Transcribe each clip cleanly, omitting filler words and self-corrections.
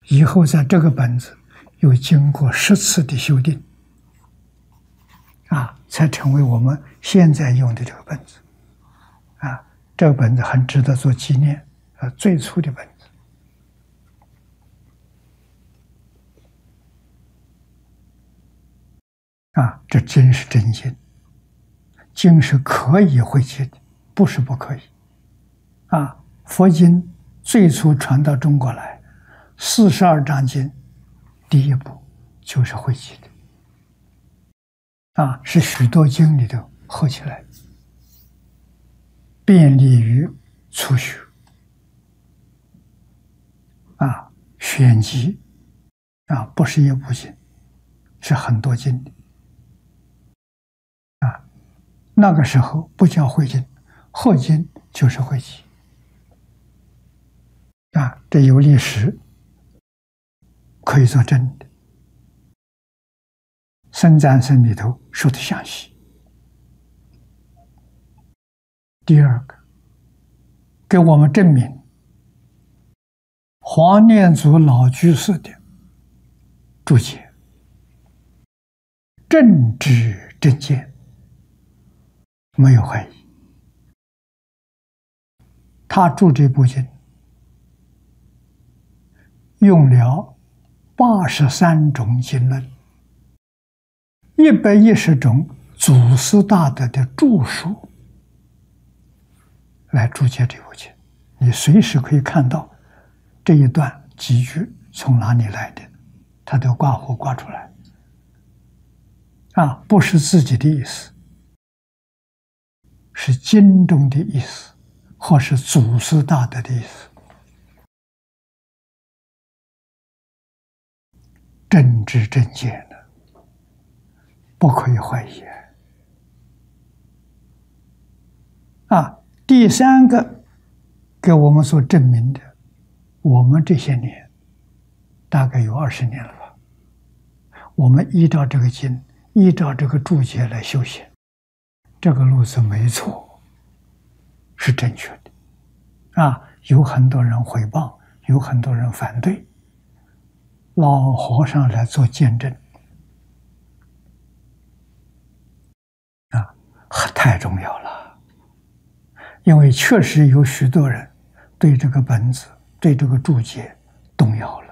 以后在这个本子又经过10次的修订，才成为我们现在用的这个本子。这个本子很值得做纪念，最初的本子。这经是真经，经是可以汇集的，不是不可以。佛经最初传到中国来，42章经，第一部就是汇集的，是许多经里头合起来，便利于初学。选集，不是一部经，是很多经的。那个时候不叫汇经，后经就是汇集。这有历史可以做证的。僧赞僧里头说的详细。第二个，给我们证明黄念祖老居士的注解，正知正见，没有怀疑。他注这部经用了83种经论，110种祖师大德的著述来注解这部经。你随时可以看到这一段几句从哪里来的，他都挂号挂出来。不是自己的意思，是经中的意思，或是祖师大德的意思。正知正见的，不可以怀疑。第三个给我们所证明的，我们这些年大概有20年了吧，我们依照这个经，依照这个注解来修行，这个路子没错，是正确的。有很多人诽谤，有很多人反对，老和尚来做见证，太重要了。因为确实有许多人对这个本子，对这个注解动摇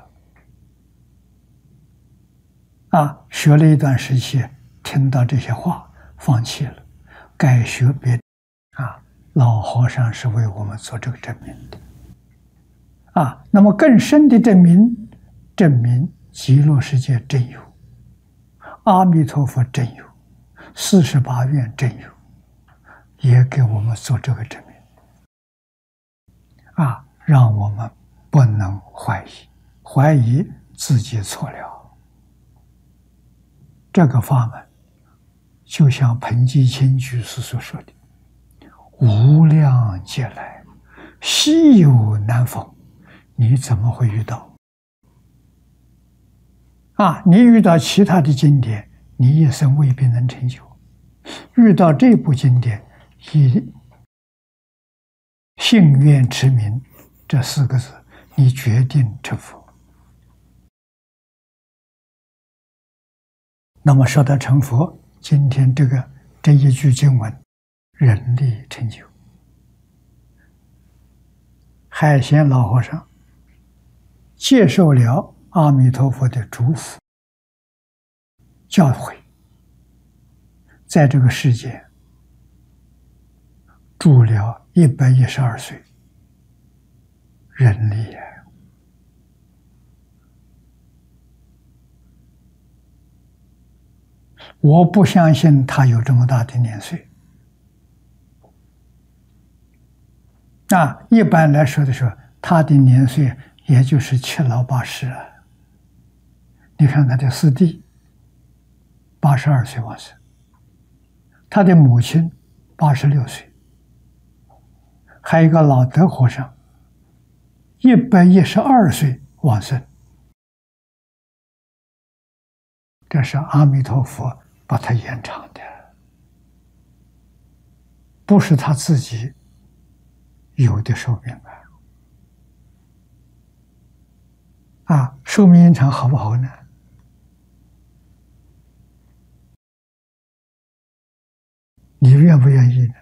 了。学了一段时期，听到这些话，放弃了，改学别的。老和尚是为我们做这个证明的。那么更深的证明极乐世界真有，阿弥陀佛真有，48愿真有，也给我们做这个证明。让我们不能怀疑，怀疑自己错了。这个法门就像彭基清居士所说的，无量劫来稀有难逢，你怎么会遇到？你遇到其他的经典，你一生未必能成就；遇到这部经典，以信愿持名这4个字，你决定成佛。那么说到成佛，今天这一句经文，人力成就。海贤老和尚接受了阿弥陀佛的嘱咐教诲，在这个世界住了112岁，人力我不相信他有这么大的年岁。一般来说的时候，他的年岁也就是7老8十了。你看他的师弟82岁往生，他的母亲86岁，还有一个老德和尚112岁往生。这是阿弥陀佛把他延长的，不是他自己有的寿命寿命延长好不好呢？你愿不愿意呢？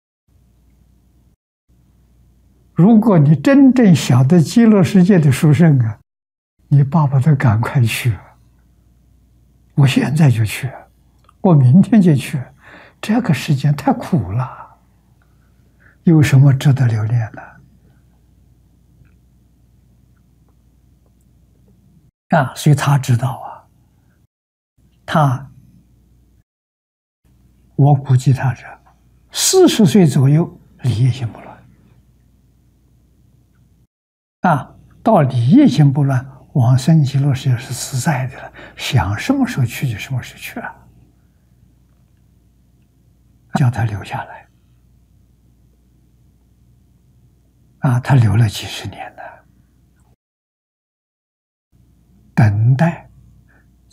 如果你真正晓得极乐世界的殊胜啊，你巴不得赶快去啊，我现在就去，我明天就去，这个时间太苦了，有什么值得留恋的？所以他知道我估计他是40岁左右离业心不乱，到离业心不乱，往生极乐世界是自在的了，想什么时候去就什么时候去啊，叫他留下来他留了几十年了，等待